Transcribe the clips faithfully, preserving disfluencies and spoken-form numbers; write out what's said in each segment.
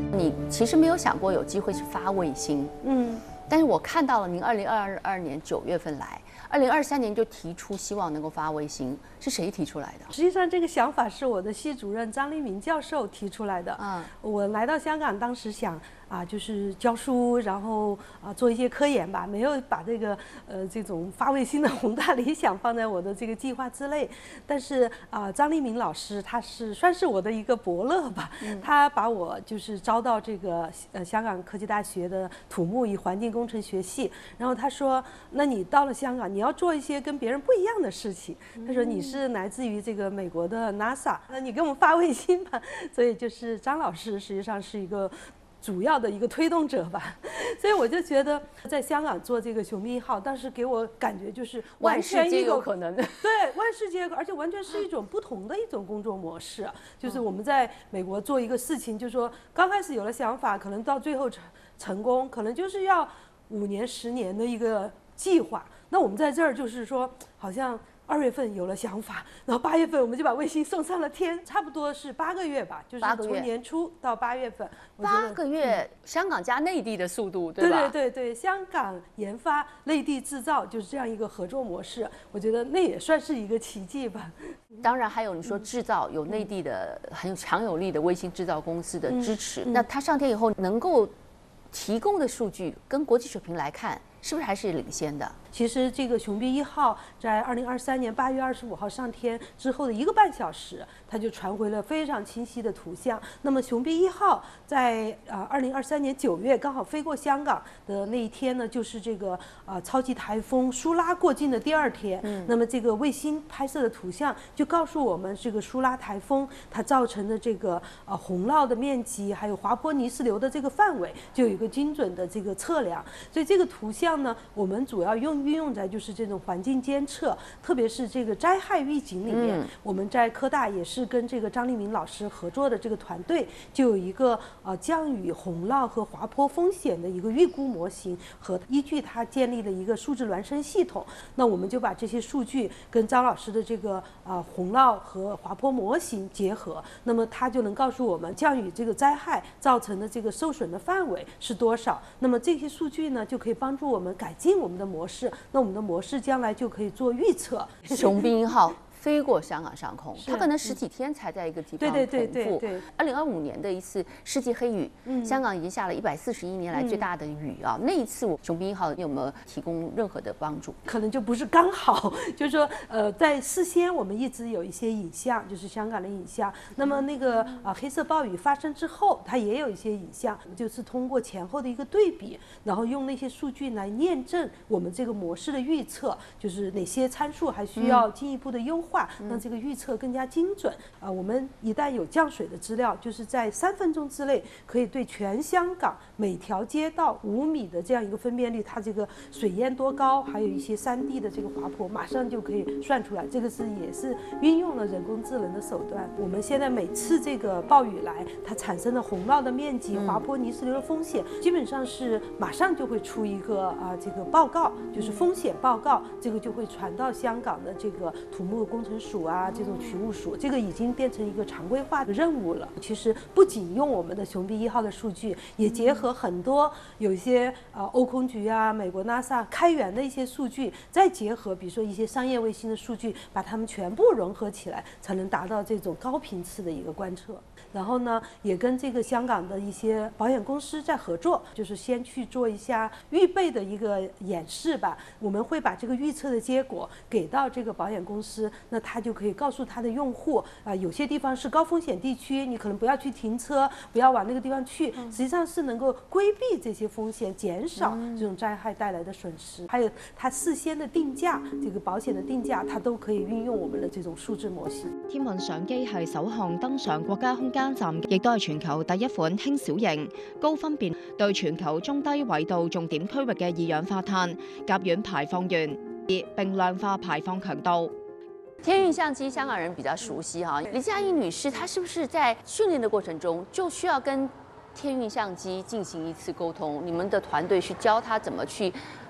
你其实没有想过有机会去发卫星，嗯，但是我看到了您二零二二年九月份来，二零二三年就提出希望能够发卫星，是谁提出来的？ 实际上，这个想法是我的系主任张立明教授提出来的。嗯，我来到香港，当时想啊，就是教书，然后啊做一些科研吧，没有把这个呃这种发卫星的宏大理想放在我的这个计划之内。但是啊，张立明老师他是算是我的一个伯乐吧，嗯、他把我就是招到这个呃香港科技大学的土木与环境工程学系，然后他说，那你到了香港，你要做一些跟别人不一样的事情。他说你是来自于这个美国的 NASA， 那你给我们发卫星吧。所以就是张老师实际上是一个主要的一个推动者吧，所以我就觉得在香港做这个雄兵一号，当时给我感觉就是完全一个万事皆有可能的， 对，万事皆有可能，而且完全是一种不同的一种工作模式。就是我们在美国做一个事情，就是说刚开始有了想法，可能到最后成成功，可能就是要五年、十年的一个计划。那我们在这儿就是说，好像二月份有了想法，然后八月份我们就把卫星送上了天，差不多是八个月吧，就是从年初到八月份。 八个月，嗯、香港加内地的速度，对吧？ 对对对对，香港研发，内地制造，就是这样一个合作模式。我觉得那也算是一个奇迹吧。 当然，还有你说制造有内地的很有强有力的卫星制造公司的支持，嗯嗯、那它上天以后能够提供的数据，跟国际水平来看，是不是还是领先的？ 其实这个雄兵一号在二零二三年八月二十五号上天之后的一个半小时，它就传回了非常清晰的图像。那么雄兵一号在啊二零二三年九月刚好飞过香港的那一天呢，就是这个啊、呃、超级台风苏拉过境的第二天。嗯，那么这个卫星拍摄的图像就告诉我们，这个苏拉台风它造成的这个呃洪涝的面积，还有滑坡泥石流的这个范围，就有一个精准的这个测量。所以这个图像呢，我们主要用运用在就是这种环境监测，特别是这个灾害预警里面。嗯、我们在科大也是跟这个张立明老师合作的这个团队，就有一个呃降雨、洪涝和滑坡风险的一个预估模型，和依据它建立了一个数字孪生系统。那我们就把这些数据跟张老师的这个啊、呃、洪涝和滑坡模型结合，那么它就能告诉我们降雨这个灾害造成的这个受损的范围是多少。那么这些数据呢，就可以帮助我们改进我们的模式。那我们的模式将来就可以做预测。 雄兵一号飞过香港上空，它可能十几天才在一个地方对对对对。 二零二五年的一次世纪黑雨，嗯、香港已经下了一百四十一年来最大的雨啊！嗯、那一次，雄兵一号有没有提供任何的帮助？ 可能就不是刚好，就是说，呃，在事先我们一直有一些影像，就是香港的影像。那么那个啊、呃、黑色暴雨发生之后，它也有一些影像，就是通过前后的一个对比，然后用那些数据来验证我们这个模式的预测，就是哪些参数还需要进一步的优化。让这个预测更加精准啊、呃！我们一旦有降水的资料，就是在三分钟之内可以对全香港每条街道五米的这样一个分辨率，它这个水淹多高，还有一些山地的这个滑坡，马上就可以算出来。这个是也是运用了人工智能的手段。我们现在每次这个暴雨来，它产生的洪涝的面积、滑坡泥石流的风险，基本上是马上就会出一个啊、呃、这个报告，就是风险报告，这个就会传到香港的这个土木工程署啊，这种渠务署，这个已经变成一个常规化的任务了。其实不仅用我们的雄兵一号的数据，也结合很多有一些呃欧空局啊、美国 NASA 开源的一些数据，再结合比如说一些商业卫星的数据，把它们全部融合起来，才能达到这种高频次的一个观测。然后呢，也跟这个香港的一些保险公司在合作，就是先去做一下预备的一个演示吧。我们会把这个预测的结果给到这个保险公司，那他就可以告诉他的用户啊、呃，有些地方是高风险地区，你可能不要去停车，不要往那个地方去，实际上是能够规避这些风险，减少这种灾害带来的损失。还有它事先的定價，這個保險的定價，它都可以運用我們的這種數字模式。 天運相機係首項登上國家空間站，亦都係全球第一款輕小型、高分辨對全球中低緯度重點區域嘅二氧化碳、甲烷排放源，並量化排放強度。 天運相機，香港人比較熟悉哈。黎嘉儀女士，她是不是在訓練的過程中就需要跟天運相機進行一次溝通？你們的團隊去教她怎麼去？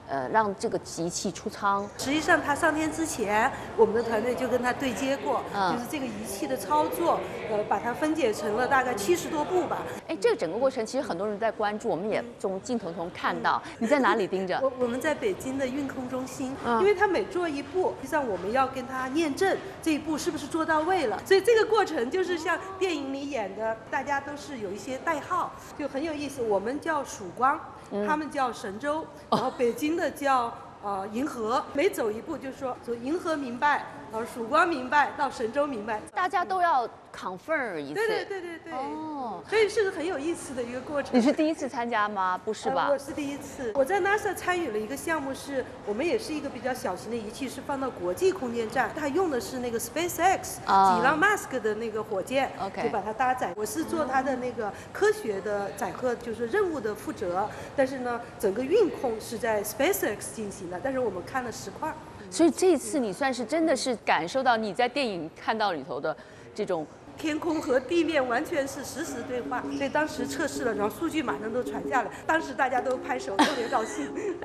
呃让这个仪器出舱？ 实际上，它上天之前，我们的团队就跟他对接过， 嗯、 就是这个仪器的操作，呃，把它分解成了大概七十多步吧。 哎，这个整个过程其实很多人在关注，我们也从镜头中看到。嗯、你在哪里盯着？ 我我们在北京的运控中心， 嗯、 因为它每做一步，实际上我们要跟他验证这一步是不是做到位了，所以这个过程就是像电影里演的，大家都是有一些代号，就很有意思。我们叫曙光，嗯、他们叫神州，然后北京的叫呃银河。每走一步就说从银河明白，然后曙光明白到神州明白， 大家都要 confirm 一次。 对对对对对。 哦， 所以是个很有意思的一个过程。 你是第一次参加吗？不是吧？ 呃、我是第一次。我在 NASA 参与了一个项目是，我们也是一个比较小型的仪器，是放到国际空间站，它用的是那个 SpaceX 伊朗马斯克的那个火箭， OK， 就把它搭载。我是做它的那个科学的载荷，就是任务的负责，但是呢，整个运控是在 SpaceX 进行的，但是我们看了实况。 所以这一次你算是真的是感受到你在电影看到里头的这种天空和地面完全是实时对话，所以当时测试了，然后数据马上都传下来，当时大家都拍手，特别高兴。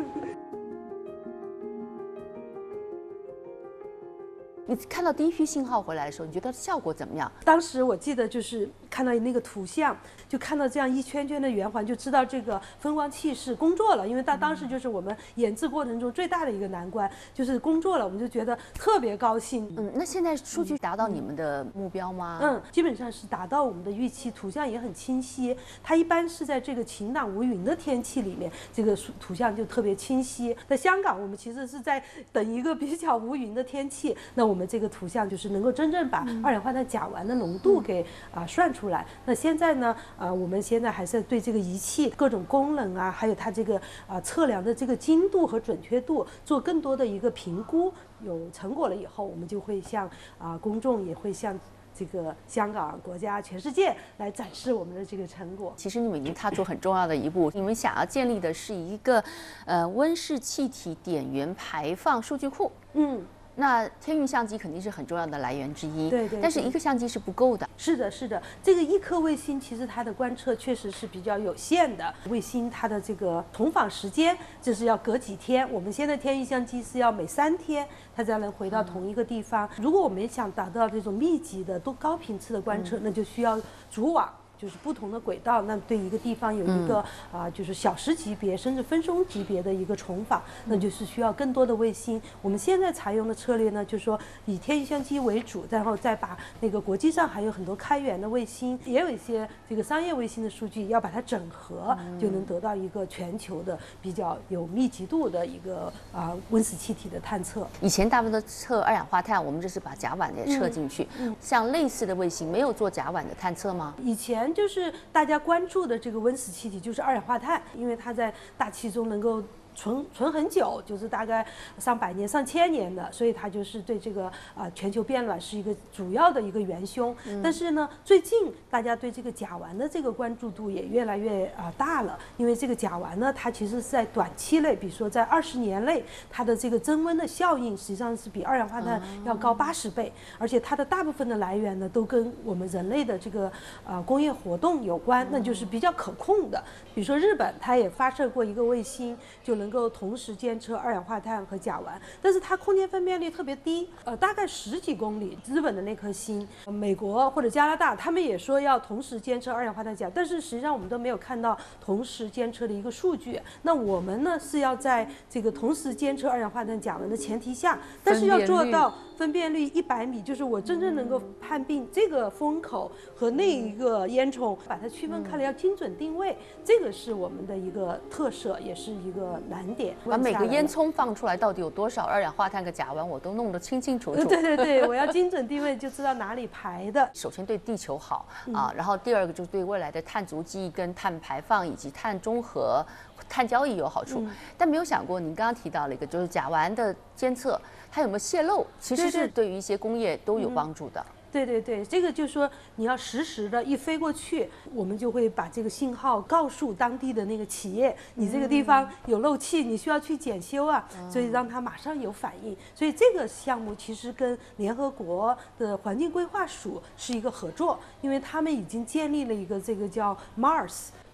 你看到第一批信号回来的时候，你觉得效果怎么样？ 当时我记得就是看到那个图像，就看到这样一圈圈的圆环，就知道这个分光器是工作了。因为它当时就是我们研制过程中最大的一个难关，就是工作了，我们就觉得特别高兴。 嗯，那现在数据达到你们的目标吗？ 嗯，基本上是达到我们的预期，图像也很清晰。它一般是在这个晴朗无云的天气里面，这个图像就特别清晰。在香港，我们其实是在等一个比较无云的天气，那我们我们这个图像就是能够真正把二氧化碳甲烷的浓度给啊、呃、算出来。那现在呢，啊、呃，我们现在还是对这个仪器各种功能啊，还有它这个啊、呃、测量的这个精度和准确度做更多的一个评估。有成果了以后，我们就会向啊、呃、公众也会向这个香港、国家、全世界来展示我们的这个成果。 其实你们已经踏出很重要的一步，你们想要建立的是一个呃温室气体点源排放数据库。嗯。那天运相机肯定是很重要的来源之一， 对 对, 对。 但是一个相机是不够的。 是的，是的，这个一颗卫星其实它的观测确实是比较有限的。卫星它的这个同访时间就是要隔几天，我们现在天运相机是要每三天它才能回到同一个地方。嗯、如果我们想达到这种密集的、都高频次的观测，嗯、那就需要组网。就是不同的轨道，那对一个地方有一个啊、嗯呃，就是小时级别甚至分钟级别的一个重访，那就是需要更多的卫星。我们现在采用的策略呢，就是说以天运相机为主，然后再把那个国际上还有很多开源的卫星，也有一些这个商业卫星的数据，要把它整合，就能得到一个全球的比较有密集度的一个啊、呃、温室气体的探测。 以前大部分都测二氧化碳，我们这是把甲烷也测进去。嗯嗯、像类似的卫星没有做甲烷的探测吗？ 以前就是大家关注的这个温室气体就是二氧化碳，因为它在大气中能够存存很久，就是大概上百年、上千年的，所以它就是对这个啊、呃、全球变暖是一个主要的一个元凶。嗯、但是呢，最近大家对这个甲烷的这个关注度也越来越啊、呃、大了，因为这个甲烷呢，它其实是在短期内，比如说在二十年内，它的这个增温的效应实际上是比二氧化碳要高八十倍，而且它的大部分的来源呢，都跟我们人类的这个呃工业活动有关，那就是比较可控的。比如说日本，它也发射过一个卫星，就能能够同时监测二氧化碳和甲烷，但是它空间分辨率特别低，呃，大概十几公里。日本的那颗星，美国或者加拿大，他们也说要同时监测二氧化碳、甲烷，但是实际上我们都没有看到同时监测的一个数据。那我们呢是要在这个同时监测二氧化碳、甲烷的前提下，但是要做到分辨率一百米，就是我真正能够判定这个风口和那一个烟囱，把它区分开来，要精准定位，这个是我们的一个特色，也是一个难点。 把每个烟囱放出来到底有多少二氧化碳和甲烷，我都弄得清清楚楚。 对对对，我要精准定位，就知道哪里排的。 首先对地球好啊，然后第二个就是对未来的碳足迹跟碳排放以及碳中和、碳交易有好处。嗯、但没有想过，您刚刚提到了一个，就是甲烷的监测，它有没有泄漏，其实是对于一些工业都有帮助的。 嗯对对对，这个就是说你要实时的，一飞过去，我们就会把这个信号告诉当地的那个企业，你这个地方有漏气，你需要去检修啊，所以让它马上有反应。所以这个项目其实跟联合国的环境规划署是一个合作，因为他们已经建立了一个这个叫 Mars。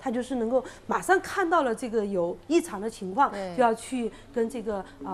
它就是能够马上看到了这个有异常的情况，就要去跟这个啊。